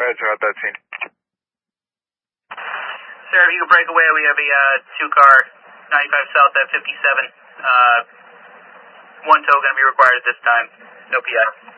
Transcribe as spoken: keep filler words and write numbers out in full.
Roger, at that scene. Sir, if you could break away, we have a uh, two-car, ninety-five South at fifty-seven. Uh, one tow going to be required at this time. No P I.